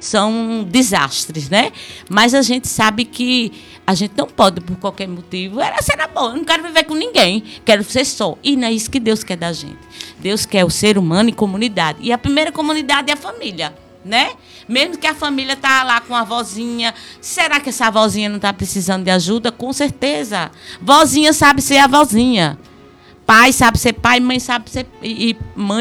são desastres, né? Mas a gente sabe que a gente não pode, por qualquer motivo, será bom, eu não quero viver com ninguém, quero ser só. E não é isso que Deus quer da gente. Deus quer o ser humano em comunidade. E a primeira comunidade é a família, né? Mesmo que a família está lá com a vozinha, será que essa vozinha não está precisando de ajuda? Com certeza. Vozinha sabe ser a vozinha. Pai sabe ser pai, mãe sabe ser... E mãe